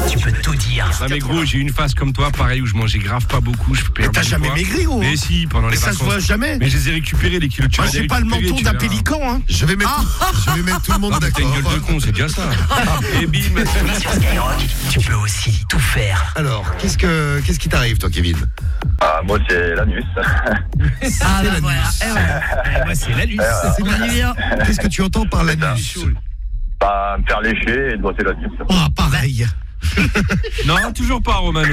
Tu peux tout dire. Ah mais gros, j'ai eu une phase comme toi, pareil, où je mangeais grave pas beaucoup. Mais t'as jamais maigri, gros. Mais si, pendant les ça vacances. se voit jamais. Mais je les ai récupérés, les kilos. Moi, j'ai pas le menton d'un pélican, hein. Je vais mettre tout le monde T'as d'accord. une gueule de con, c'est déjà ça. Et bim. Sur Skyrock, tu peux aussi tout faire. Alors, qu'est-ce qui t'arrive, toi, Kevin? Ah, moi, c'est l'anus. Ah bah voilà. Moi, c'est l'anus. On y vient. Qu'est-ce que tu entends par l'anus? Bah, me faire lécher et de botter l'anus. Oh, pareil. Non, toujours pas, Romano.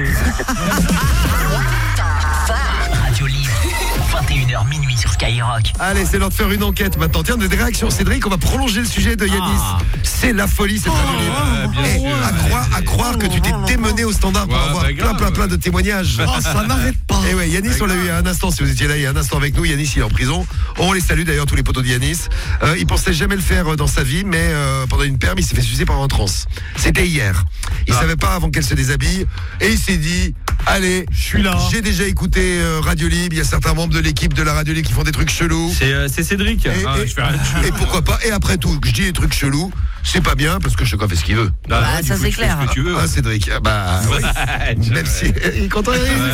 Radio Libre, 21h minuit sur Skyrock. Allez, c'est l'heure de faire une enquête maintenant. Tiens, des réactions, Cédric, on va prolonger le sujet de Yanis. C'est la folie, cette radio libre. bien Et sûr. à croire que tu t'es démené au standard pour Ouais, avoir bah, grave. plein de témoignages. Oh, ça n'arrête pas. Et ouais, Yanis, on l'a eu il y a un instant. Si vous étiez là il y a un instant avec nous, Yanis, il est en prison. On les salue d'ailleurs, tous les potos de Yanis. Il pensait jamais le faire dans sa vie, mais pendant une perme, il s'est fait sucer par un trans. C'était hier. Il savait pas avant qu'elle se déshabille. Et il s'est dit, allez, Je suis là. j'ai déjà écouté Radio Libre. Il y a certains membres de l'équipe de la Radio Libre qui font des trucs chelous. C'est Cédric. Et pourquoi pas? Et après tout, je dis des trucs chelous, c'est pas bien parce que chacun fait ce qu'il veut. Bah, ça, c'est clair. Ce que tu veux. Ah, Cédric, bah oui. Même si quand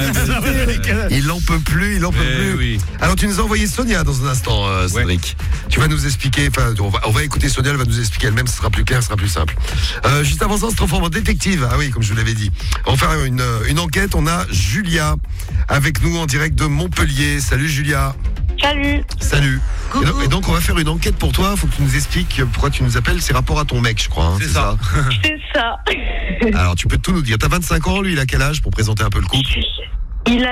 il en peut plus, il en peut plus. Oui. Alors tu nous as envoyé Sonia dans un instant, Cédric. Tu vas nous expliquer, enfin on va écouter Sonia, elle va nous expliquer elle-même, ce sera plus clair, ce sera plus simple. Juste avant ça, on se transforme en détective. Ah oui, comme je vous l'avais dit. On va faire une enquête. On a Julia avec nous en direct de Montpellier. Salut Julia. Salut. Salut. Et donc on va faire une enquête pour toi. Faut que tu nous expliques pourquoi tu nous appelles. C'est rapport à ton mec, je crois. Hein, C'est ça. C'est ça. Alors tu peux tout nous dire. T'as 25 ans, lui il a quel âge pour présenter un peu le couple? Il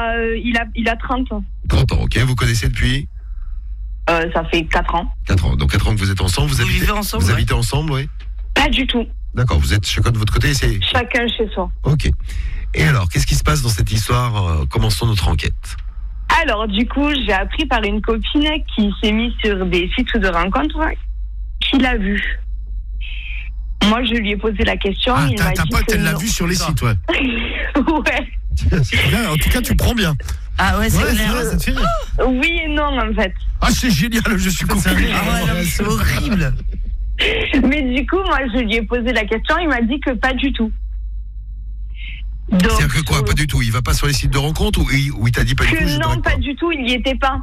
a 30 ans. 30 ans, ok. Vous connaissez depuis Ça fait 4 ans. 4 ans. Donc 4 ans que vous êtes ensemble. Vous vivez ensemble, Vous ouais. habitez ensemble, oui. Pas du tout. D'accord. Vous êtes chacun de votre côté. C'est Chacun chez soi. ok. Et alors, qu'est-ce qui se passe dans cette histoire? Commençons notre enquête. Alors, du coup, j'ai appris par une copine qui s'est mise sur des sites de rencontres qu'il l'a vu. Moi, je lui ai posé la question. Ah, il m'a ta dit pote, que elle l'a non. vu sur les sites, ouais. Ouais. C'est bien, en tout cas, tu prends bien. Ah ouais, c'est clair. ça te fait rire. Oui et non, en fait. Ah, c'est génial, je suis content. Ah ouais, non, mais c'est horrible. Mais du coup, moi, je lui ai posé la question. Il m'a dit que pas du tout. Donc, C'est-à-dire que quoi? Pas du tout. Il va pas sur les sites de rencontres ou il t'a dit pas du tout? que je non, drague pas du tout. Il y était pas.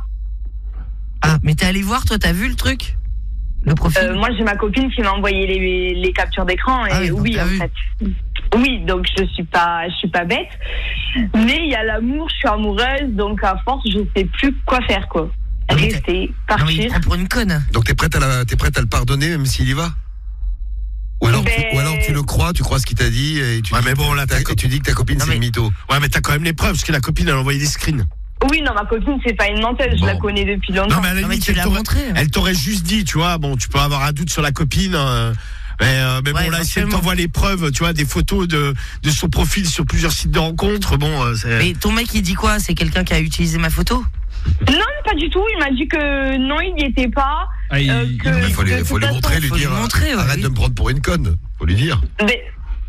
Ah, mais t'es allé voir, toi, t'as vu le truc? Le profil? Moi, j'ai ma copine qui m'a envoyé les captures d'écran et Ah oui, donc oui, t'as en vu. fait. Oui, donc je suis pas bête. Mais il y a l'amour, je suis amoureuse, donc à force, je sais plus quoi faire, quoi. Ah, mais Rester, Non, mais il partir. te prend pour une conne. Donc t'es prête à le pardonner même s'il y va? Ou alors, Ben- ou alors tu le crois, tu crois ce qu'il t'a dit et tu, Ouais, dis, mais bon, là, et tu dis que ta copine Non, c'est mais- une mytho. Ouais, mais t'as quand même les preuves, parce que la copine, elle a envoyé des screens. Oui, non, ma copine, c'est pas une menteuse, je la Bon. connais depuis longtemps. Non, mais à la Non, mais limite, tu l'as montré. elle t'aurait juste dit, tu vois, bon, tu peux avoir un doute sur la copine, mais bon, Ouais, là, si elle éventuellement. t'envoie les preuves, tu vois, des photos de son profil sur plusieurs sites de rencontres, bon, c'est... Mais ton mec, il dit quoi? C'est quelqu'un qui a utilisé ma photo? Non, pas du tout. Il m'a dit que non, il n'y était pas. Ah, il- que Il faut de lui toute façon- montrer, lui faut lui dire montrer, ouais, arrête oui. de me prendre pour une conne. Faut lui dire. Mais,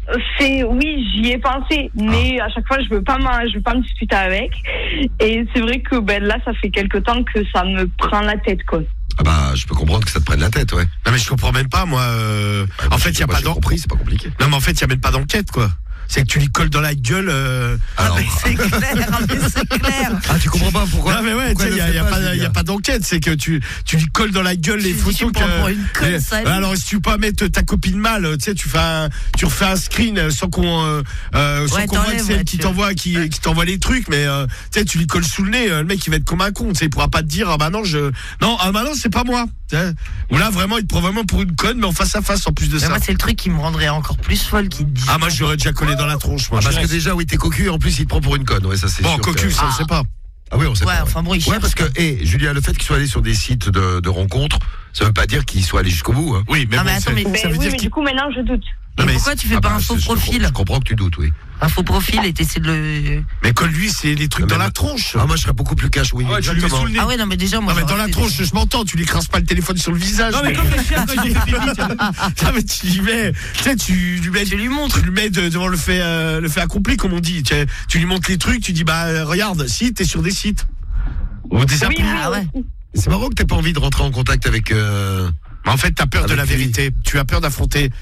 oui, j'y ai pensé, mais à chaque fois, je veux pas me disputer avec. Et c'est vrai que là, ça fait quelque temps que ça me prend la tête, quoi. Ah bah je peux comprendre que ça te prenne la tête, ouais. Non, mais je comprends même pas, moi, en fait, il y a pas d'enquête. compris, c'est pas compliqué. Non, mais en fait, il y a même pas d'enquête, quoi. C'est que tu lui colles dans la gueule. Alors, mais c'est clair, mais c'est clair. ah tu comprends pas pourquoi? Non, mais ouais, tu pourquoi sais, elle il y le fait a Julia pas d'enquête. C'est que tu lui colles dans la gueule les Tu photos me prends pour une conne, ça, oui. Alors, si tu veux pas mettre ta copine mal, tu sais, tu refais un screen sans qu'on voit que t'enlèves, c'est elle ouais, qui tu- t'envoie les trucs, mais tu sais, tu lui colles sous le nez, le mec il va être comme un con, tu sais, il pourra pas te dire ah bah non c'est pas moi. Tu sais. Ou là vraiment il te prend vraiment pour une conne, mais en face à face en plus de Mais ça. moi, c'est le truc qui me rendrait encore plus folle qui te dit. Ah moi j'aurais déjà collé dans la tronche, moi. Parce que déjà oui t'es cocu, en plus il te prend pour une conne, ouais ça c'est Bon, sûr. cocu, ça on sait pas. Ah oui on sait Ouais, pas. enfin bon, il Ouais cherche. parce que Julia, le fait qu'il soit allé sur des sites de rencontres, ça veut pas dire qu'il soit allé jusqu'au bout. Hein. Oui, mais Non, bon, mais attends, c'est- mais- ça veut oui, dire mais qu'il du coup, maintenant, je doute. Non, mais pourquoi tu fais Ah pas bah, un faux je profil? comprends que tu doutes, oui. Un faux profil et t'essaies de le. Mais colle-lui, c'est des trucs Non, mais dans la moi- tronche. Ah moi je serais beaucoup plus cash, oui. Ouais, tu lui mets exactement. sous le nez. Ah ouais, non, mais déjà, moi. Non, mais dans j'aurais la fait tronche, je m'entends, tu lui crases pas le téléphone sur le visage. Non, mais comme les chiens, quand il fait pipi, tiens. Ah, mais tu lui mets, tu sais, tu lui montres, tu lui mets devant le fait accompli, comme on dit. Tu lui montres les trucs, tu dis, bah, regarde, si, t'es sur des sites. Ou des applis. Ah ouais. C'est marrant que t'aies pas envie de rentrer en contact avec. Mais en fait, t'as peur de Avec la lui. vérité. Tu as peur d'affronter.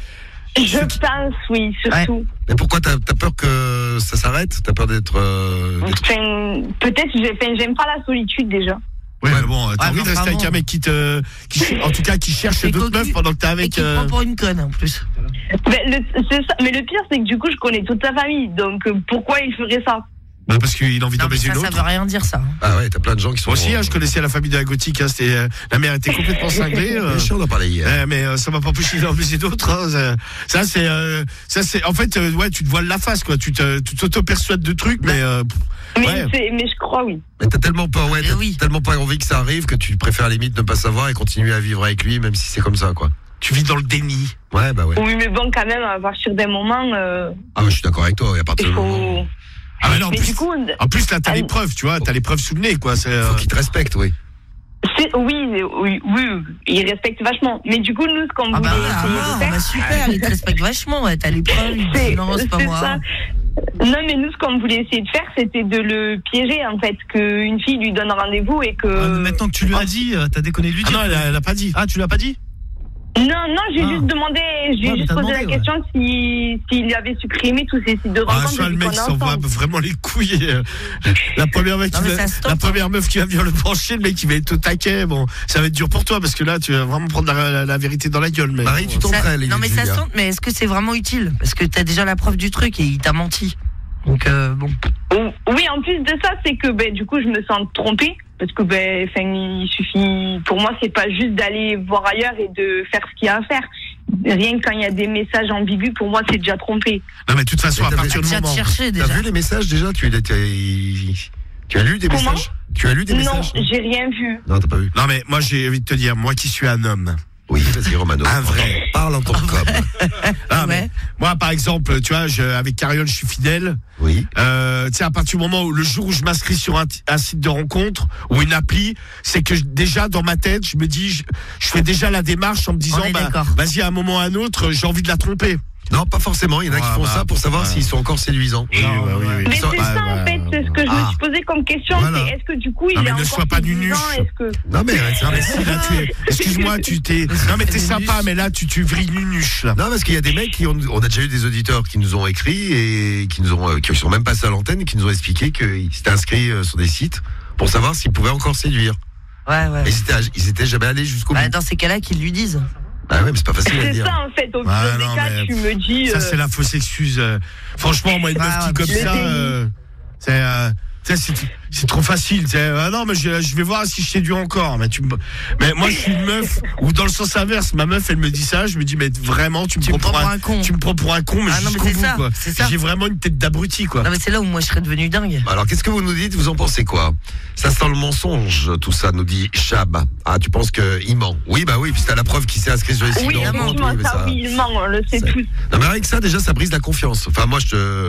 Je pense, oui, surtout. Mais pourquoi t'as peur que ça s'arrête? T'as peur d'être... Enfin, peut-être, j'aime pas la solitude déjà. Ouais, mais bon, t'as envie de rester avec un mec qui en tout cas, qui cherche d'autres meufs pendant que t'es avec. Et qui te prend pour une conne en plus. Mais le pire, c'est que du coup, je connais toute sa famille. Donc, pourquoi il ferait ça? Bah parce qu'il a envie d'en baiser une autre. Ça veut rien dire, ça. Ah ouais, t'as plein de gens qui sont... Moi aussi, je connaissais la famille de la gothique. C'était, la mère était complètement cinglée. On en a parlé hier. Mais ça m'a pas empêché d'en baiser d'autres. Hein. Ça, c'est. En fait, ouais, tu te voiles la face, quoi. Tu t'auto-persuades de trucs, mais. Mais je crois, oui. Mais t'as tellement peur, tellement pas envie que ça arrive que tu préfères limite ne pas savoir et continuer à vivre avec lui, même si c'est comme ça, quoi. Tu vis dans le déni. Ouais, bah ouais. Oui, mais bon, quand même, à partir d'un moment. Ah, je suis d'accord avec toi. À partir du moment. Ah, mais non, en mais plus, du coup, en plus, là, t'as les preuves, tu vois. T'as les preuves sous le nez, quoi. Faut qu'il te respecte, oui. Oui, il respecte vachement. Mais du coup, nous, ce qu'on voulait essayer de faire... super, il te respecte vachement, ouais, t'as les preuves, non, c'est pas moi. Ça. Non, mais nous, ce qu'on voulait essayer de faire, c'était de le piéger, en fait, qu'une fille lui donne rendez-vous et que... Maintenant que tu lui as dit, t'as déconné de lui dire. Ah non, elle a pas dit. Ah, tu l'as pas dit? Non, j'ai juste demandé, juste posé la question s'il avait supprimé tous ces sites de rencontres. Ah, le mec s'envoie vraiment les couilles. La première meuf qui va venir le brancher, le mec il va être au taquet. Bon, ça va être dur pour toi parce que là tu vas vraiment prendre la vérité dans la gueule. Mais Marie, tu t'entraînes. Non mais ça sent, mais est-ce que c'est vraiment utile? Parce que t'as déjà la preuve du truc et il t'a menti. Donc bon. Oui, en plus de ça, c'est que du coup je me sens trompée. Parce que il suffit, pour moi, c'est pas juste d'aller voir ailleurs et de faire ce qu'il y a à faire. Rien que quand il y a des messages ambigus, pour moi, c'est déjà trompé. Non, mais de toute façon, à partir du moment. T'as vu les messages déjà? Tu as lu des messages? Tu as lu des messages? Non, j'ai rien vu. Non, t'as pas vu. Non, mais moi, j'ai envie de te dire, moi qui suis un homme. Oui, vas-y, Romano. Un vrai. Parle en tant que com. Ah, mais moi, par exemple, tu vois, avec Cariole, je suis fidèle. Oui. Tu sais, à partir du moment où le jour où je m'inscris sur un site de rencontre ou une appli, c'est que déjà dans ma tête, je me dis, je fais déjà la démarche en me disant, vas-y, à un moment ou à un autre, j'ai envie de la tromper. Non, pas forcément. Il y en a qui font ça pour savoir s'ils sont encore séduisants. Oui. Mais c'est ça, en fait, c'est ce que je me suis posé comme question. Voilà. C'est est-ce que du coup, il est encore sois pas nunuche. Non, mais si, là, excuse-moi, non, mais t'es sympa, mais là, tu vrilles nunuche, là. Non, parce qu'il y a des mecs on a déjà eu des auditeurs qui nous ont écrit et qui sont même passés à l'antenne et qui nous ont expliqué qu'ils s'étaient inscrits sur des sites pour savoir s'ils pouvaient encore séduire. Ouais. Et ils étaient jamais allés jusqu'au bout. Dans ces cas-là, qu'ils lui disent. Ah ouais, mais c'est pas facile à C'est dire. ça, en fait, au pire des cas, tu me dis... Ça, c'est la fausse excuse. Franchement, moi, une meuf qui comme ça, c'est trop facile. Non, mais je vais voir si je séduis encore. Mais moi, je suis une meuf, ou dans le sens inverse, ma meuf, elle me dit ça, je me dis, mais vraiment, tu me prends pour un con. Tu me prends pour un con, mais jusqu'au bout, quoi. J'ai vraiment une tête d'abruti, quoi. Non, mais c'est là où moi, je serais devenu dingue. Alors, qu'est-ce que vous nous dites? Vous en pensez quoi? Ça sent le mensonge, tout ça, nous dit Chab. Ah, tu penses qu'il ment? Oui, bah oui, puis t'as la preuve qu'il s'est inscrit sur les sites de rencontre. Oui, il ment, on le sait tous. Non, mais avec ça, déjà, ça brise la confiance. Enfin, moi,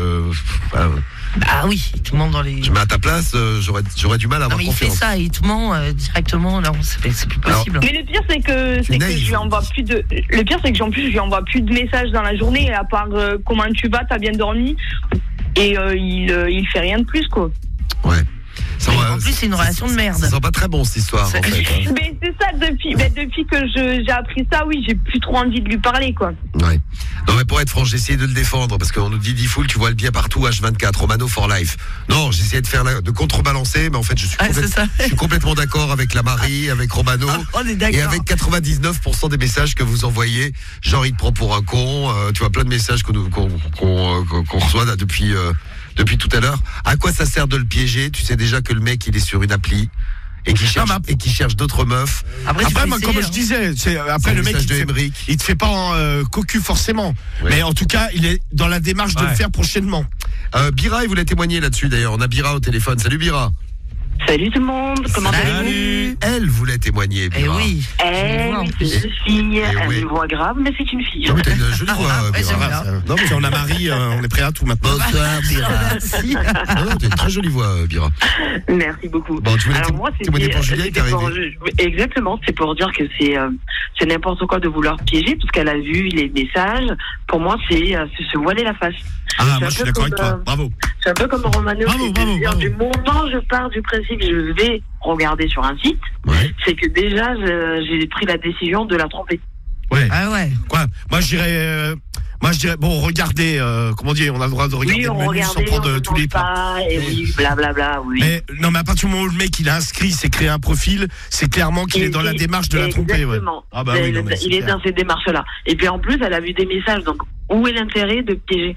Ah oui, il te ment dans les... Je mets à ta place, j'aurais du mal à avoir confiance. Non, mais il fait ça, il te ment directement, non, c'est plus possible. Mais le pire, c'est que je lui envoie plus de... Le pire, c'est que en plus, je lui envoie plus de messages dans la journée, à part comment tu vas, t'as bien dormi, et il fait rien de plus, quoi. Ouais. En plus, c'est une relation de merde. Ça sent pas très bon, cette histoire, en fait. Mais c'est ça, depuis que j'ai appris ça, oui, j'ai plus trop envie de lui parler, quoi. Ouais. Non, mais pour être franc, j'ai essayé de le défendre, parce qu'on nous dit Diffoul, tu vois le bien partout, H24, Romano for life. Non, j'ai essayé de contrebalancer, mais en fait, je suis complètement d'accord avec la Marie, avec Romano, et avec 99% des messages que vous envoyez. Genre, il te prend pour un con, tu vois, plein de messages qu'on reçoit là, depuis tout à l'heure. À quoi ça sert de le piéger? Tu sais déjà que le mec, il est sur une appli et qui cherche d'autres meufs. Après moi, comme je disais, après le mec, il te fait pas en cocu forcément. Oui. Mais en tout cas, il est dans la démarche de le faire prochainement. Bira, il voulait témoigner là-dessus d'ailleurs. On a Bira au téléphone. Salut Bira. Salut tout le monde, comment allez-vous? Elle voulait témoigner, Bira. Oui. Elle, c'est une fille, elle a une voix grave, mais c'est une fille. Non, mais t'as une jolie voix, Bira. Non, mais on a Marie, on est prêt à tout maintenant. Bonsoir, Bira. Non, t'as une très jolie voix, Bira. Merci beaucoup. Bon, tu voulais témoigner pour Julia, t'es arrivé. Exactement, c'est pour dire que c'est n'importe quoi de vouloir piéger, parce qu'elle a vu les messages. Pour moi, c'est se voiler la face. Ah, moi je suis d'accord avec toi, bravo. C'est un peu comme Romano, bravo. Du moment où je pars du principe que je vais regarder sur un site, c'est que déjà j'ai pris la décision de la tromper. Ouais. Ah ouais. Quoi? Moi Moi, je dirais, bon, regardez, comment dire, on a le droit de regarder Oui, on le menu sans prendre tous les plats. pas, et oui, blablabla, oui. Mais, non, mais à partir du moment où le mec, il a inscrit, c'est créé un profil, c'est clairement qu'il est dans la démarche de la tromper, ouais. Exactement. Ah bah oui, non, mais il est dans ces démarches-là. Et puis en plus, elle a vu des messages, donc où est l'intérêt de piéger?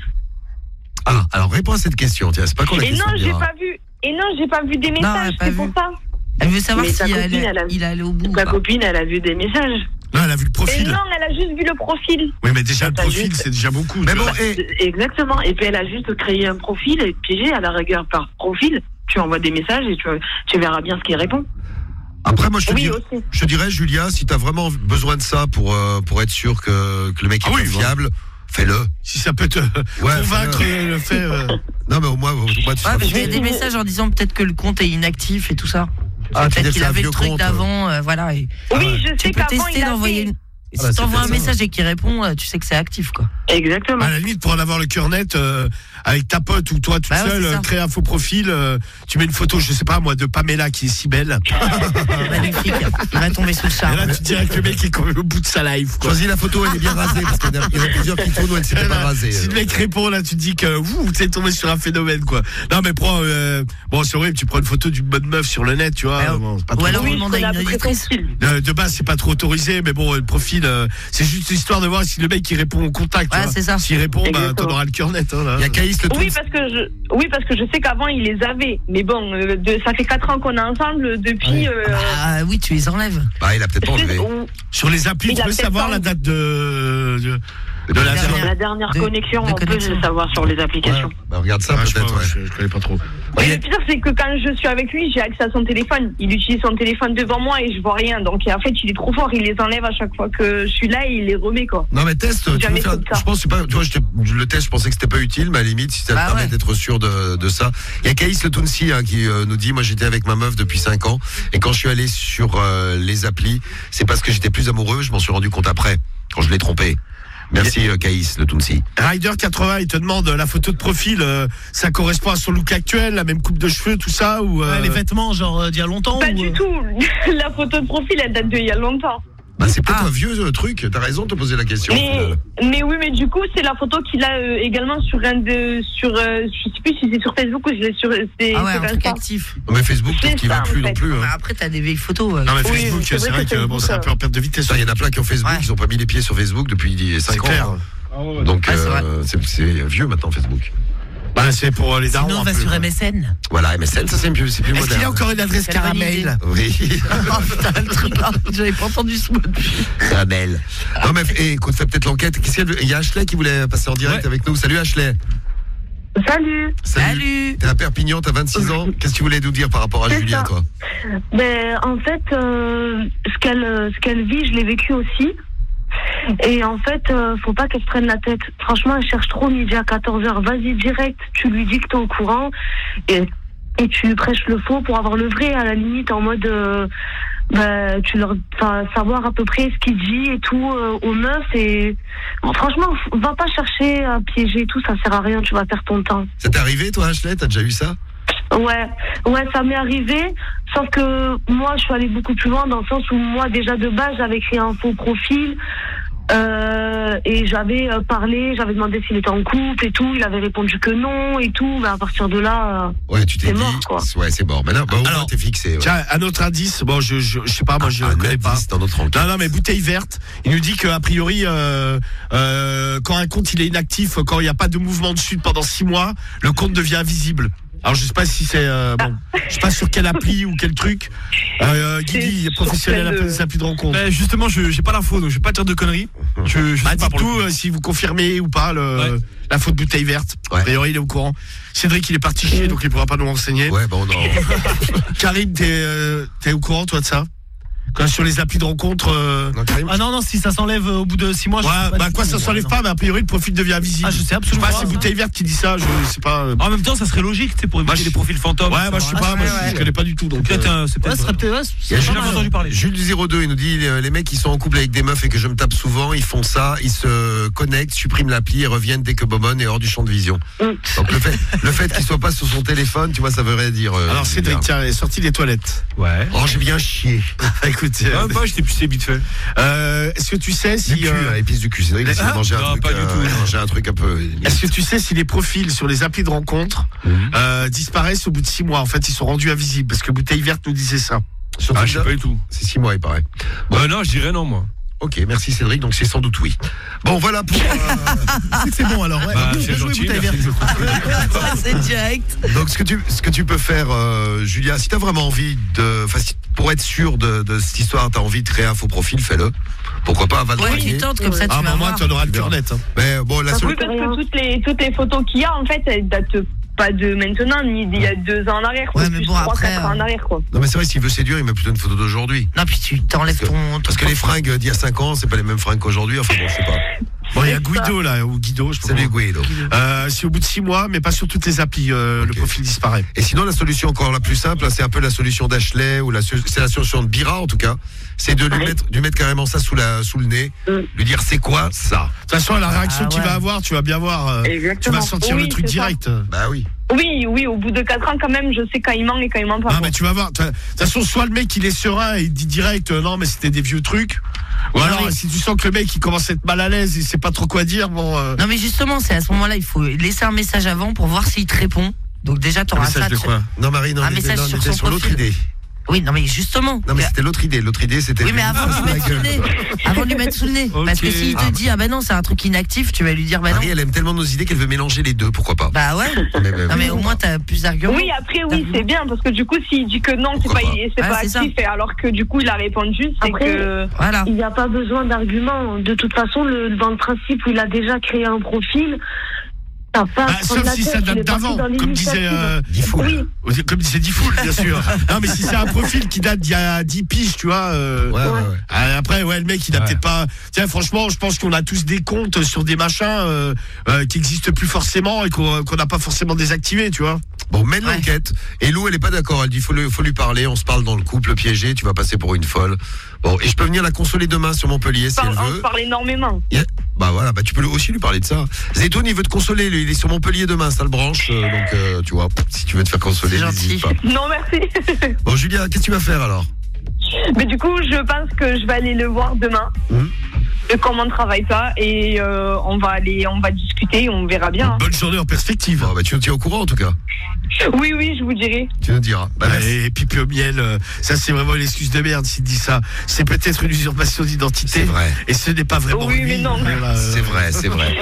Ah, alors réponds à cette question, tiens, c'est pas quoi la Et question. non, j'ai Mira. pas vu. Et non, j'ai pas vu des elle messages, a pas c'est vu. pour ça. Elle veut savoir Mais si ta copine, il est allé au bout. ou Ta pas. copine, elle a vu des messages. Non, elle a vu le Et profil. non, elle a juste vu le profil. Oui, mais déjà, le T'as profil, juste- c'est déjà beaucoup. Mais tu bon, vois. Exactement. Et puis elle a juste créé un profil et piégé à la rigueur par profil. Tu envoies des messages et tu verras bien ce qu'il répond. Après, moi, Oui, aussi. je te dirais, Julia, si t'as vraiment besoin de ça pour être sûr que le mec est Ah oui, pas fiable, fais-le. Si ça peut te convaincre le fait. Non, mais au moins, tu Ouais, seras mais je fier. vais des messages en disant peut-être que le compte est inactif et tout ça. Ah, tu dis Peut-être que qu'il c'est un avait vieux le truc compte. d'avant, voilà. Et Oui, je tu sais peux qu'avant, il tester d'envoyer avait. une. Ah bah, Si c'est t'envoies un peut-être ça. message et qu'il répond, tu sais que c'est actif, quoi. Exactement. À la limite, pour en avoir le cœur net, avec ta pote ou toi toute Bah ouais, seule, c'est ça. créer un faux profil, tu mets une photo, je sais pas moi, de Pamela qui est si belle. Magnifique. Il va tomber sous le Et charme. là, tu dirais que le mec est quand même au bout de sa life, quoi. Choisis la photo, elle est bien rasée, parce qu'il y en a plusieurs qui tournent où elle s'était pas rasée. Si le mec répond, là, tu te dis que tu es tombé sur un phénomène, quoi. Non, mais prends, bon, c'est horrible, tu prends une photo d'une bonne meuf sur le net, tu vois. Ouais, bon, c'est pas ou trop alors drôle. on demande à une auditrice. De base, c'est pas trop autorisé, mais bon, le profil, c'est juste histoire de voir si le mec il répond au contact. tu Ouais, vois. c'est ça. S'il répond, bah, Exactement. t'en auras le cœur net. Hein, là. Il y a Caïs le Oui, Toons. parce que je sais qu'avant, il les avait. Mais bon, ça fait 4 ans qu'on est ensemble. Depuis. Ah oui, tu les enlèves. Bah, il a peut-être pas enlevé. Sur les applis, Il tu a peux peut-être savoir pas la date de la dernière. dernière. La dernière De connexion, on peut connexion. le savoir sur les applications. Bah, regarde ça, Ah, je sais peut-être, pas, ouais. je connais pas trop. Mais le pire, c'est que quand je suis avec lui, j'ai accès à son téléphone. Il utilise son téléphone devant moi et je vois rien. Donc, en fait, il est trop fort. Il les enlève à chaque fois que je suis là et il les remet, quoi. Non, mais teste, tu peux Jamais faire, fait ça. je pense, c'est pas, tu vois, le test, je pensais que c'était pas utile, mais à la limite, si ça te Bah permet ouais. d'être sûr de ça. Il y a Caïs le Tounsi, qui nous dit, moi, j'étais avec ma meuf depuis 5 ans, et quand je suis allé sur les applis, c'est parce que j'étais plus amoureux, je m'en suis rendu compte après, quand je l'ai trompé. Merci, Caïs le Tounsi. Rider80, il te demande la photo de profil, ça correspond à son look actuel, la même coupe de cheveux, tout ça ou Ouais, les vêtements, genre d'il y a longtemps Pas ou, du tout. La photo de profil, elle date d'il y a longtemps. Bah, c'est peut-être un vieux truc, t'as raison de te poser la question. au final. Mais oui, mais du coup, c'est la photo qu'il a également sur je sais plus si c'est sur Facebook ou si c'est sur, Ah ouais, sur un truc Insta. actif. Non, mais Facebook, C'est peut-être qu'il va ça, plus en non fait. plus. Mais Hein. après, t'as des vieilles photos. Non, mais Oui, Facebook, c'est c'est vrai vrai que que bon, c'est un peu en perte de vitesse. Ça, il y en a plein qui ont Facebook, Ouais. ils ont pas mis les pieds sur Facebook depuis 5 C'est ans. clair. Donc, Ouais, c'est vrai. c'est vieux maintenant, Facebook. Bah, c'est pour les darons. Sinon, on un va peu, sur quoi. MSN. Voilà, MSN, ça c'est plus Est-ce qu'il y a moderne. encore une adresse Quelle bonne caramel Oui, Oh putain, le truc là, j'avais pas entendu ce mot depuis. caramel. Non, mais écoute, fais peut-être l'enquête. Il y a Ashley qui voulait passer en direct avec nous. Salut Ashley. Salut. Salut. T'es à Perpignan, t'as 26 ans. Qu'est-ce que tu voulais nous dire par rapport à C'est Julien, ça. toi? Ben, en fait, ce qu'elle vit, je l'ai vécu aussi. Et en fait, faut pas qu'elle se prenne la tête. Franchement, elle cherche trop midi à 14h. Vas-y direct, tu lui dis que t'es au courant et tu lui prêches le faux pour avoir le vrai à la limite en mode savoir à peu près ce qu'il dit et tout aux meufs et bon, franchement, va pas chercher à piéger et tout, ça sert à rien, tu vas perdre ton temps. Ça t'est arrivé, toi, Ashley? T'as déjà eu ça? Ouais, ça m'est arrivé, sauf que moi je suis allée beaucoup plus loin dans le sens où moi déjà de base j'avais créé un faux profil et j'avais parlé, j'avais demandé s'il était en couple et tout, il avait répondu que non et tout, mais à partir de là Ouais, tu t'es c'est dit. mort, quoi. Ouais, c'est mort. Mais là, bah, au moins, Alors, t'es fixé. Ouais. Tiens, un autre indice, bon, je sais pas, moi je Un connais pas. indice dans notre enquête. Non, mais bouteille verte. Il nous dit qu'a priori, quand un compte il est inactif, quand il n'y a pas de mouvement dessus pendant 6 mois, le compte devient invisible. Alors je sais pas si c'est bon, je sais pas sur quelle appli ou quel truc. Guigui, C'est professionnel un sur peu des applis de rencontre. Ben, justement, j'ai pas l'info, donc je vais pas dire de conneries. Je Bah, sais pas pour le dites-nous coup. si vous confirmez ou pas Ouais. la faute bouteille verte. Ouais. A priori, il est au courant. Cédric, il est parti chier, donc il pourra pas nous renseigner. Ouais, bon, non. Karim, t'es au courant, toi, de ça? Quand sur les applis de rencontre. Non, Karim, Ah non, si ça s'enlève au bout de 6 mois, je sais Ouais, pas bah du quoi, tout, ça s'enlève non. pas, mais a priori, le profil devient invisible. Ah, je sais absolument pas. pas, C'est ça. bouteille verte qui dit ça, je sais pas. En même temps, ça serait logique, tu sais, pour Moi, éviter je- les profils fantômes. Ouais, moi je sais pas, moi je connais pas du tout. Donc, Peut-être, c'est Ouais, peut-être. ce serait peut-être. Ouais, Il y a c'est J'ai pas jamais mal. entendu parler. Jules du 02, il nous dit les mecs qui sont en couple avec des meufs et que je me tape souvent, ils font ça, ils se connectent, suppriment l'appli et reviennent dès que Bobonne est hors du champ de vision. Donc le fait qu'il soit pas sur son téléphone, tu vois, ça veut rien dire. Alors Cédric, Julien. tiens, est sorti des toilettes. Ouais. Oh, j'ai bien chié. Écoute, écoute. J'étais pissé vite fait. Est-ce que tu sais si. Du cul, épice du cul. C'est vrai qu'il a mangé Non, pas du tout. manger un truc un peu. Est-ce que tu sais si les profils sur les applis de rencontre disparaissent au bout de 6 mois? En fait, ils sont rendus invisibles parce que Bouteille Verte nous disait ça. Sur Je sais Tinder pas du tout. C'est 6 mois, il paraît. Non, je dirais non, moi. Ok, merci Cédric, donc c'est sans doute oui. Bon, voilà pour. C'est bon alors, ouais. Bah, Bien c'est joué, gentil, Bouteille merci. Verte. C'est direct. Donc, ce que tu peux faire, Julia, si t'as vraiment envie pour être sûr de cette histoire, t'as envie de créer un faux profil, fais-le. Pourquoi pas, va Ouais, tu tentes comme ça, tu Ah, vas bah, moi, voir. tu en auras le cœur net. Hein. Mais bon, la seule. Oui, parce que toutes les photos qu'il y a, en fait, elles datent pas de maintenant, ni d'il y a 2 ans en arrière. Ouais, mais plus bon, 3, après, 4 ans en arrière, quoi. Non, mais c'est vrai, s'il veut séduire, il met plutôt une photo d'aujourd'hui. Non, puis tu t'enlèves Parce que les fringues d'il y a 5 ans, c'est pas les mêmes fringues qu'aujourd'hui. Enfin bon, je sais pas. Bon, il y a Guido là, ou Guido, je sais pas. Salut comment. Guido. Si au bout de 6 mois, mais pas sur toutes les applis, le profil disparaît. Et sinon, la solution encore la plus simple, c'est un peu la solution d'Ashley, ou c'est la solution de Bira en tout cas. C'est de lui mettre carrément ça sous le nez, lui dire c'est quoi ça. De toute façon, la réaction qu'il ouais. va avoir, tu vas bien voir. Tu Exactement. vas sentir le Oui, truc c'est ça. direct. Bah oui. Oui, au bout de 4 ans, quand même, je sais quand il ment et quand il ment pas. Non, quoi. mais tu vas voir. De toute façon, soit le mec il est serein et il dit direct non, mais c'était des vieux trucs. Ou Non, alors, mais- si tu sens que le mec il commence à être mal à l'aise, il sait pas trop quoi dire, bon. Non, mais justement, c'est à ce moment-là, il faut laisser un message avant pour voir s'il te répond. Donc déjà, tu auras ça. Message de quoi? Non, Marie, non, Un on était message sur son sur l'autre profil. idée. Oui, non, mais justement. Non, mais c'était l'autre idée. L'autre idée, c'était. Oui, mais avant de lui mettre sous le nez. Avant de lui mettre sous le nez. Parce que Ok. s'il te dit, ah ben non, c'est un truc inactif, tu vas lui dire, bah non. Marie, elle aime tellement nos idées qu'elle veut mélanger les deux, pourquoi pas. Bah ouais. Non, mais au moins, t'as plus d'arguments. Oui, après, oui, c'est bien, parce que du coup, s'il dit que non, c'est Pourquoi pas, pas. c'est Ouais, pas c'est ça. actif, et alors que du coup, il a répondu, c'est Après- que. Voilà. Il n'y a pas besoin d'arguments. De toute façon, dans le principe où il a déjà créé un profil, t'as pas à Bah, te prendre sauf la si tête, ça il date est parti d'avant, dans comme disait l'initiative. Diffoul. comme disait Diffoul, bien sûr. Non, mais si c'est un profil qui date d'il y a 10 piges, tu vois. Ouais. Après, ouais, le mec, il a peut-être pas. Tiens, franchement, je pense qu'on a tous des comptes sur des machins qui existent plus forcément et qu'on n'a pas forcément désactivés, tu vois. Bon, mène Ouais. l'enquête. Et Lou, elle est pas d'accord. Elle dit faut lui parler. On se parle dans le couple piégé. Tu vas passer pour une folle. Bon, et je peux venir la consoler demain sur Montpellier si elle On veut. se parle énormément. Bah voilà, bah tu peux aussi lui parler de ça. Zetoun, il veut te consoler. Lui, il est sur Montpellier demain. Ça le branche. Donc, tu vois, si tu veux te faire consoler, C'est n'hésite gentil. pas. Non, merci. Bon, Julia, qu'est-ce que tu vas faire alors? Mais du coup, je pense que je vais aller le voir demain. De comment on travaille ça, et on va discuter, on verra bien. hein. Bonne journée en perspective. Bon, bah tu nous tiens au courant en tout cas. Oui, je vous dirai. Tu nous diras. Bah, merci. Et pipi au miel, ça c'est vraiment l'excuse de merde s'il dit ça. C'est peut-être une usurpation d'identité. C'est vrai. Et ce n'est pas vraiment Oui, lui. mais non. Voilà, C'est vrai. C'est vrai,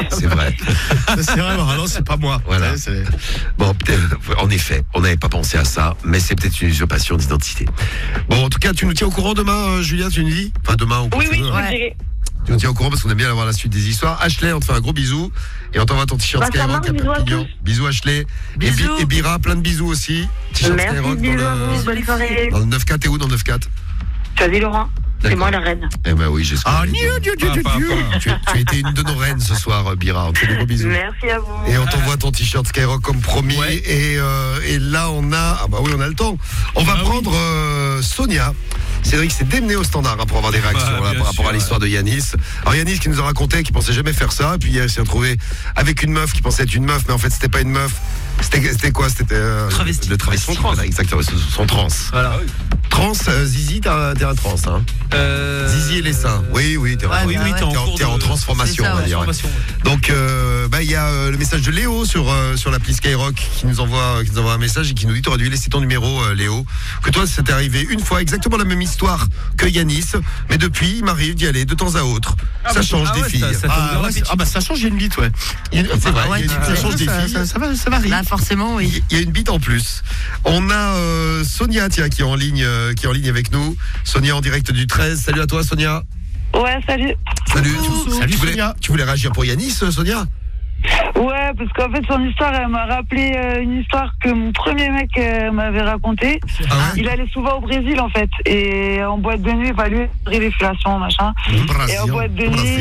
non, c'est pas moi. Voilà. C'est- Bon, peut-être, en effet, on n'avait pas pensé à ça, mais c'est peut-être une usurpation d'identité. Bon, en tout cas, tu nous tiens au courant demain, Julia, tu nous dis? Enfin, demain, ou quand Oui, tu veux, je hein. vous dirai. Tu nous tiens au courant parce qu'on aime bien avoir la suite des histoires. Ashley, on te fait un gros bisou et on t'envoie ton t-shirt Bah, ça Skyrock marche, un peu bisous à pignon. tous. Bisous Ashley. Bisous. Et Bira, plein de bisous aussi. T-shirt Merci, Skyrock bisous à dans vous, bonne soirée. le 9-4. T'es où dans le 9-4? Salut Laurent, c'est D'accord. moi la reine. Eh ben oui, j'espère. Ah, Dieu. Tu as été une de nos reines ce soir, Bira. On te fait des gros bisous. Merci à vous. Et on t'envoie ton t-shirt Skyrock comme promis. Et là, on a... Ah bah oui, on a le temps. On va prendre Sonia. Cédric s'est démené au standard pour avoir des réactions là, bien par rapport sûr, à l'histoire de Yanis. Alors Yanis qui nous a raconté qu'il pensait jamais faire ça. Puis il s'est retrouvé avec une meuf qui pensait être une meuf. Mais en fait, c'était pas une meuf. C'était quoi? C'était Travesti. le travesti. Son trans. Voilà, exactement, son trans. Voilà. Trans, Zizi, t'es un trans, hein. Zizi et les seins. Oui, t'es Ouais, Oui, bah ouais. t'es en cours t'es en de transformation, c'est ça, on va ouais. dire. transformation. Donc, il y a le message de Léo sur l'appli Skyrock qui nous envoie un message et qui nous dit: t'aurais dû laisser ton numéro, Léo. Que toi, ça t'est arrivé une fois, exactement la même histoire que Yanis, mais depuis, il m'arrive d'y aller de temps à autre. Ça change des filles. Ça change, il y a une bite, ouais. C'est vrai, ouais, ça change des filles. Ça varie. Là, forcément, oui. Il y a une bite en plus. On a Sonia, tiens, qui est en ligne avec nous. Sonia en direct du 13. Salut à toi, Sonia. Ouais, salut. Salut. Salut, Tu voulais, Sonia. tu voulais réagir pour Yanis, Sonia? Ouais, parce qu'en fait, son histoire, elle m'a rappelé une histoire que mon premier mec m'avait racontée. Ah ouais? Il allait souvent au Brésil, en fait. Et en boîte de nuit, il lui les fellations, machin. Et en boîte de nuit,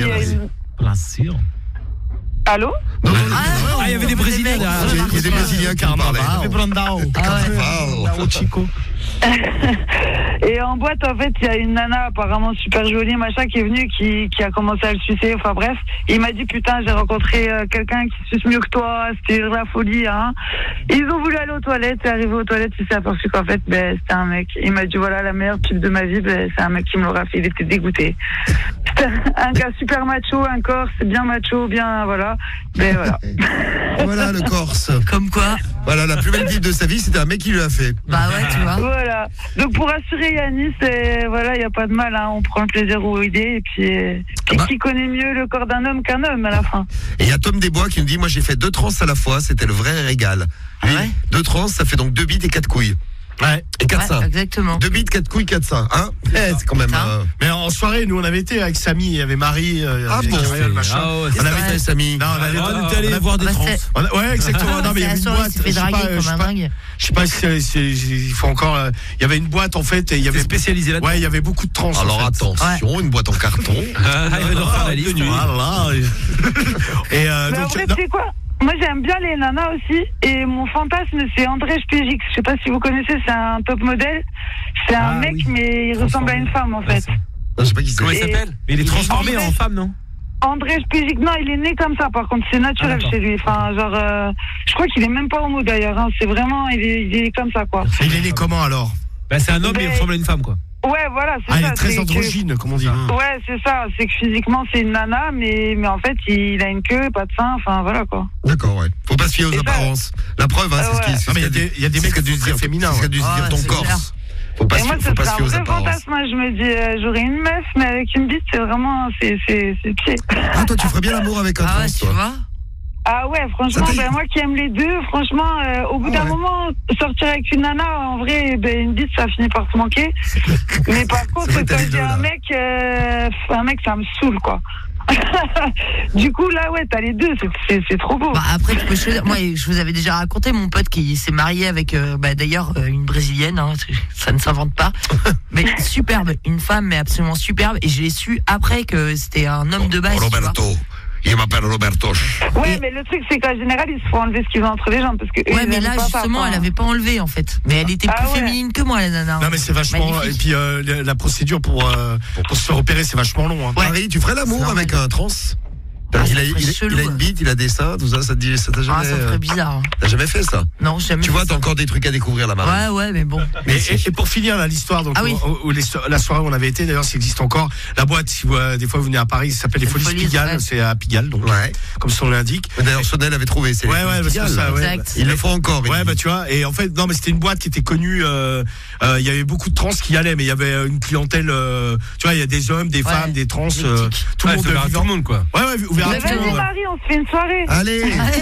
Allô? Non, Ah, il y avait des Brésiliens derrière. il y a des Brésiliens qui en parlaient. Ah ouais. Et en boîte, en fait, il y a une nana apparemment super jolie, machin, qui est venue, qui a commencé à le sucer. Enfin bref, il m'a dit putain, j'ai rencontré quelqu'un qui suce mieux que toi. C'était la folie, hein. Ils ont voulu aller aux toilettes. Et arrivé aux toilettes, il s'est aperçu qu'en fait, c'était un mec. Il m'a dit voilà, la meilleure pub de ma vie, c'est un mec qui me l'aura fait. Il était dégoûté. C'était un gars super macho, un corse, bien macho, bien voilà. Mais voilà. Voilà le Corse. Comme quoi. Voilà, la plus belle bite de sa vie, c'était un mec qui lui a fait. Bah ouais, tu vois. Voilà. Donc pour rassurer Yanis, voilà, il n'y a pas de mal, hein. On prend le plaisir où il est. Et puis, qui connaît mieux le corps d'un homme qu'un homme à la fin. Et il y a Tom Desbois qui nous dit, moi j'ai fait 2 trans à la fois, c'était le vrai régal. Lui, 2 trans, ça fait donc 2 bites et 4 couilles. Ouais. Et 4 seins. Exactement. 2 bites, 4 couilles, 4 seins. Hein c'est quand même. Mais en soirée, nous on avait été avec Samy, il y avait Marie, bon, Gabriel, machin. on avait été Samy. Non, on était allé voir des trans. Ouais, exactement. Non, mais il y avait une boîte. Je sais pas si il faut encore. Il y avait une boîte en fait et il y avait spécialisé là-dedans. Ouais, il y avait beaucoup de trans. Alors attention, une boîte en carton. Il va nous refaire la liste. Voilà. Et Mais en vrai, c'est quoi? Moi, j'aime bien les nanas aussi. Et mon fantasme, c'est André Spéjix. Je sais pas si vous connaissez, c'est un top modèle. C'est un mec, mais il ressemble à une femme, en fait. Je sais pas qui c'est. Comment il s'appelle? Mais il est transformé en femme, non? André Spéjix, non, il est né comme ça, par contre, c'est naturel chez lui. Enfin, genre, je crois qu'il est même pas homo d'ailleurs. Hein. C'est vraiment, il est comme ça, quoi. Il est né comment alors? Bah, c'est un homme, mais il ressemble à une femme, quoi. Ouais, voilà, c'est ça. ça. Il est très androgyne, comme on dit. Ouais, c'est ça. C'est que physiquement, c'est une nana, mais en fait, il a une queue, pas de sein, enfin, voilà, quoi. D'accord, ouais. Faut pas se fier aux apparences. La preuve, hein, c'est ce qui. Il y a des mecs qui disent dire féminin. C'est ce qu'a dû se dire ton Corse. Faut pas se fier aux apparences. Fantasme, je me dis, j'aurais une meuf, mais avec une bite, c'est vraiment, c'est pied. Ah, toi, tu ferais bien l'amour avec un trans, tu vois. Ah ouais, franchement, moi qui aime les deux, franchement, au bout d'un moment, sortir avec une nana, en vrai, une bite, ça finit par se manquer. Mais par contre, quand j'ai un mec, ça me saoule, quoi. Du coup, là, ouais, t'as les deux, c'est trop beau. Bah, après, tu peux choisir. Moi, je vous avais déjà raconté mon pote qui s'est marié avec, d'ailleurs, une brésilienne, hein, ça ne s'invente pas. Mais superbe, une femme, mais absolument superbe. Et je l'ai su après que c'était un homme de base. Roberto. Il m'appelle Roberto. Ouais, mais le truc, c'est qu'en général, ils se font enlever ce qu'ils ont entre les jambes. Parce que ouais, mais là, justement, elle avait pas enlevé, en fait. Mais elle était plus féminine que moi, la nana. Non, mais c'est vachement. Magnifique. Et puis, la procédure pour se faire opérer, c'est vachement long. Hein. Ouais. Marie, tu ferais l'amour avec un trans? Il a une bite, il a des seins, tout ça, ça t'a jamais. Ah, ça ferait bizarre. T'as jamais fait ça? Non, jamais. Tu vois, t'as encore des trucs à découvrir là, Marie. Ouais, mais bon. Et pour finir là, l'histoire, donc la soirée où on avait été, d'ailleurs, ça existe encore. La boîte, si vous, des fois vous venez à Paris, ça s'appelle les Folies Pigalle, c'est à Pigalle, donc comme son l'indique. D'ailleurs, Sonel avait trouvé. C'est ouais, c'est ça. Exact. Ils le font encore. Ouais, bah tu vois. Et en fait, non, mais c'était une boîte qui était connue. Il y avait beaucoup de trans qui y allaient, mais il y avait une clientèle. Tu vois, il y a des hommes, des femmes, des trans, tout le monde, tout le monde, quoi. Ouais, ouvert à tout le monde. On se fait une soirée. Allez.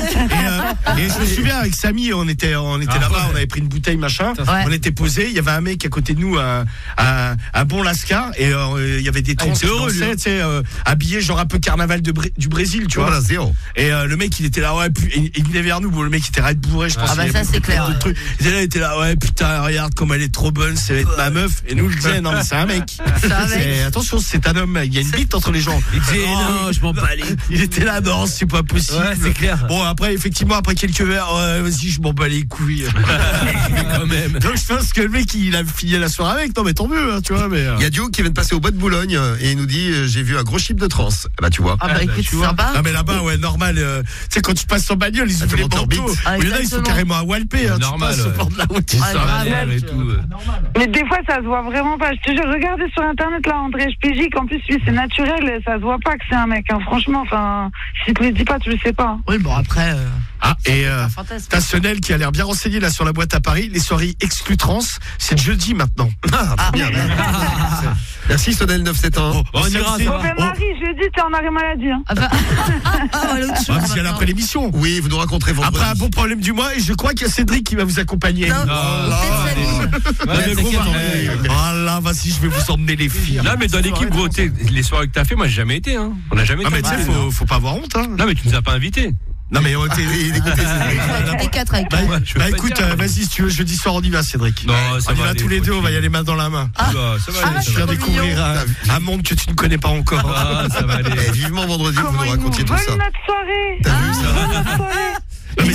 Et je me souviens avec Samy, on était là-bas, on avait pris une bouteille machin, on était posé, il y avait un mec à côté de nous, un bon lascar, et il y avait des trans qui dansaient, tu sais, habillés genre un peu carnaval du Brésil, tu vois. Et le mec il était là, ouais, il venait vers nous, bon, le mec il était raide bourré, je pense. Ah bah ça c'est clair. Il était là, ouais, putain, regarde comme elle est trop bonne, c'est ma meuf. Et nous le disait, non mais c'est un mec. Attention, c'est un homme, il y a une bite entre les gens. Il disait non, je m'en bats les. Il était là, non, c'est pas possible. Ouais, c'est clair. Bon, après, effectivement, après quelques verres, vas-y, je m'en bats les couilles. Mais quand même. Donc, je pense que le mec, il a fini la soirée avec. Non, mais tant mieux, hein, tu vois. Mais, il y a Dio qui vient de passer au bois de Boulogne et il nous dit j'ai vu un gros chip de trans. Bah, tu vois. Ah, bah, écoute, c'est sympa. Non, mais là-bas, ouais, normal. Tu sais, quand tu passes en bagnole, ils ouvrent les bandeaux. Il y en a, ils sont carrément à Walpé. Normal. Tu passes au bord de la route. Et tout. Mais des fois, ça se voit vraiment pas. Je te jure, regardez sur internet là, André Spéjic. En plus, lui, c'est naturel. Ça se voit pas que c'est un mec. Hein. Franchement, enfin, si tu le dis pas, tu le sais pas. Oui, bon, après. Et t'as Sonel qui a l'air bien renseigné là sur la boîte à Paris. Les soirées exclues trans, c'est jeudi maintenant. Bien. Merci Sonel 971. On ira. Marie, jeudi, t'es en arrêt maladie. Hein. Vous y allez après l'émission. Oui, vous nous raconterez vendredi. Après un bon problème du mois, et je crois qu'il y a Cédric qui va vous accompagner. Voilà, vas-y, je vais vous emmener les filles. Non, mais dans l'équipe, gros, les soirées que t'as fait, moi j'ai jamais été. Hein. On n'a jamais été. Ah, mais tu sais, faut pas avoir honte. Hein. Non, mais tu nous as pas invités. Non mais les 4 avec écoute, vas-y si tu veux, jeudi soir on y va Cédric. Non, ça on y va tous les deux, on va y aller main dans la main. Ça va aller. Je viens découvrir un monde que tu ne connais pas encore. Ça va aller. Vivement vendredi, vous nous racontiez tout ça. Notre soirée. T'as vu ça? Non mais cette boîte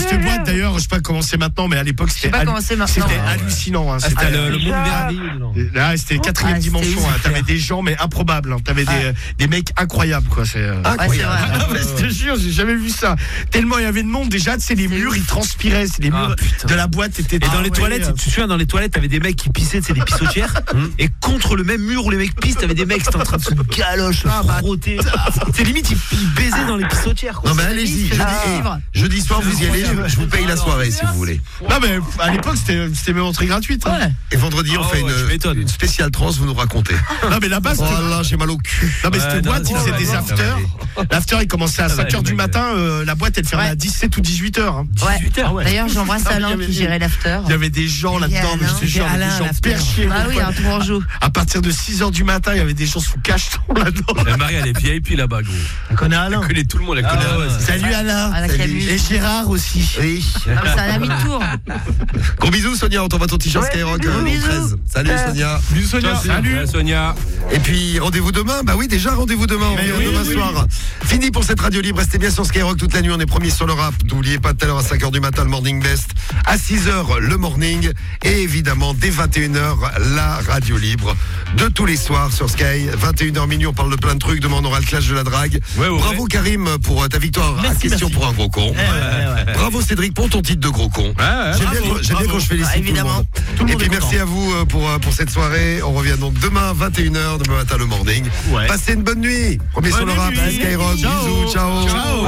d'ailleurs, je sais pas comment c'est maintenant, mais à l'époque, Je sais pas comment c'est maintenant. c'était hallucinant. Hein. C'était le monde bizarre. merveilleux. Là, c'était quatrième dimension. ouf, Hein. T'avais des gens, mais improbables. Hein. T'avais des mecs incroyables, quoi. C'est Ouais, c'est vrai. non, mais je te jure, j'ai jamais vu ça. Tellement il y avait de monde déjà, tu sais, les murs, ils transpiraient. C'est les murs putain. de la boîte étaient. Et dans les toilettes, tu te souviens, dans les toilettes, t'avais des mecs qui pissaient, c'est des pissotières. Et contre le même mur où les mecs pissent, t'avais des mecs qui étaient en train de se galoche, frotter. C'est limite, ils baisaient dans les pissotières. Quoi. Non, mais allez-y. Jeudi soir, vous y allez, je vous paye la soirée si vous voulez. Non, mais à l'époque, c'était même entrée gratuite. Hein. Et vendredi, on fait m'étonne. une spéciale trans, vous nous racontez. Non, mais là-bas, c'était. Oh là, j'ai mal au cul. Non, mais cette boîte, ils faisaient des afters. L'after, il commençait à 5h du matin. La boîte, elle fermait à 17 ou 18h. Hein. Ouais. 18h, D'ailleurs, j'embrasse Alain qui gérait l'after. Il y avait des gens là-dedans, mais je te jure, des gens perchés. Ah oui, un Tourangeau. À partir de 6h du matin, il y avait des gens sous cacheton là-dedans. Marie, elle est VIP là-bas, gros. Elle connaît Alain. Elle connaît tout le monde, elle connaît. Salut Alain. Alain Camus. Et Gérard aussi. Oui. Ah, mais c'est un ami de tour. Gros bisous, Sonia, on t'envoie ton t-shirt Skyrock gros bisous. 13. Salut Sonia. Bisous Sonia. Salut Sonia. Et puis rendez-vous demain. Bah oui, déjà rendez-vous demain. On revient demain soir. Fini pour cette radio libre. Restez bien sur Skyrock toute la nuit. On est premiers sur le rap. N'oubliez pas tout à l'heure à 5h du matin le Morning Best. À 6h le Morning. Et évidemment dès 21h la radio libre de tous les soirs sur Sky. 21h minuit. On parle de plein de trucs. Demain on aura le clash de la drague. Ouais. Bravo Karim pour ta victoire à question pour un gros con. Bravo Cédric pour ton titre de gros con. J'aime bien quand je félicite évidemment. tout le monde. Et puis merci à vous pour cette soirée. On revient donc demain 21h, demain matin le Morning. Ouais. Passez une bonne nuit. Premier sur le rap, Skyrock. Bisous, ciao.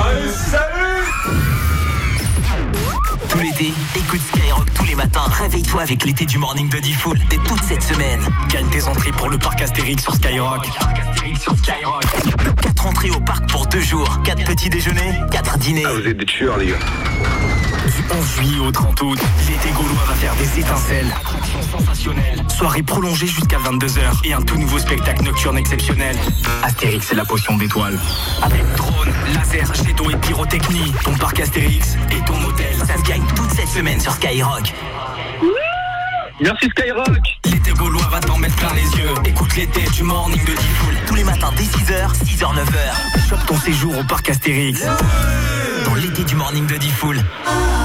Tout l'été, écoute Skyrock tous les matins. Réveille-toi avec l'été du Morning de Diffoul dès toute cette semaine. Gagne tes entrées pour le parc Astérix sur Skyrock. 4 entrées au parc pour 2 jours. 4 petits déjeuners, 4 dîners. Ah, vous êtes des tueurs, les gars. Du 11 juillet au 30 août, l'été gaulois va faire des étincelles. Attraction sensationnelle. Soirée prolongée jusqu'à 22h et un tout nouveau spectacle nocturne exceptionnel. Astérix et la potion d'étoiles. Avec drone, laser, jet d'eau et pyrotechnie. Ton parc Astérix et ton hôtel. Ça se gagne toute cette semaine sur Skyrock. Merci Skyrock. L'été gaulois va t'en mettre plein les yeux. Écoute l'été du Morning de Diffoul. Tous les matins dès 6h, 6h, 9h. Chope ton séjour au parc Astérix. Dans l'été du Morning de Diffoul.